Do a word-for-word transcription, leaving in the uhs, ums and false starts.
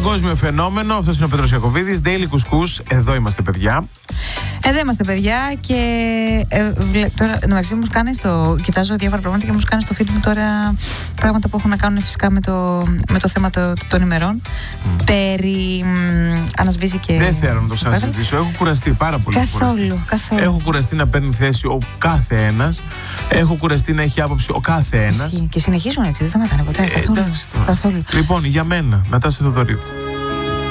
Παγκόσμιο φαινόμενο. Αυτός είναι ο Πέτρος Ιακωβίδης. Daily Κουσκούς. Εδώ είμαστε, παιδιά. Εδώ είμαστε, παιδιά. Και ε, βλέ, τώρα μεταξύ μου κάνει το. Κοιτάζω διάφορα πράγματα και μου κάνει στο feed μου τώρα πράγματα που έχουν να κάνουν φυσικά με το, με το θέμα το, το, των ημερών. Mm. Περί. Μ, ανασβήσει και. Δεν θέλω να το ξανασυζητήσω. Έχω κουραστεί πάρα πολύ. Καθόλου, κουραστεί. καθόλου. Έχω κουραστεί να παίρνει θέση ο κάθε ένας. Έχω κουραστεί να έχει άποψη ο κάθε ένας. Και συνεχίζουν έτσι, δεν σταματάνε ποτέ. Ε, καθόλου. εντάξει, καθόλου. Λοιπόν, για μένα, Νατάσα Θεοδωρίου.